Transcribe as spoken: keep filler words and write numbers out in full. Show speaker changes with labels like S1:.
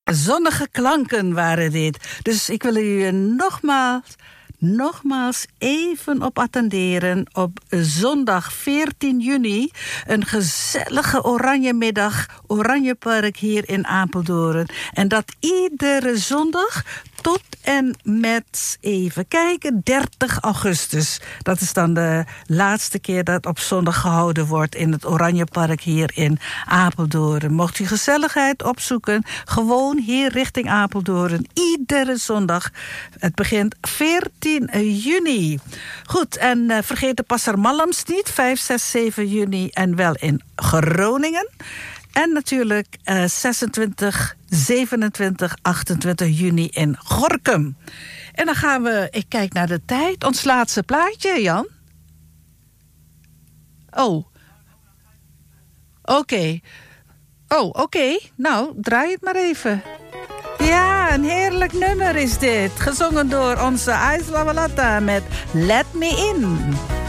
S1: Zonnige klanken waren dit. Dus ik wil u nogmaals, nogmaals even op attenderen op zondag veertien juni. Een gezellige Oranjemiddag, Oranjepark hier in Apeldoorn. En dat iedere zondag tot en met, even kijken, dertig augustus. Dat is dan de laatste keer dat op zondag gehouden wordt in het Oranjepark hier in Apeldoorn. Mocht u gezelligheid opzoeken, gewoon hier richting Apeldoorn. Iedere zondag. Het begint veertien juni. Goed, en uh, vergeet de Passermalms niet. vijf, zes, zeven juni en wel in Groningen. En natuurlijk uh, zesentwintig, zevenentwintig, achtentwintig juni in Gorinchem. En dan gaan we, ik kijk naar de tijd, ons laatste plaatje, Jan. Oh. Oké. Okay. Oh, oké. Okay. Nou, draai het maar even. Ja, een heerlijk nummer is dit. Gezongen door onze Ais Lawalata met Let Me In.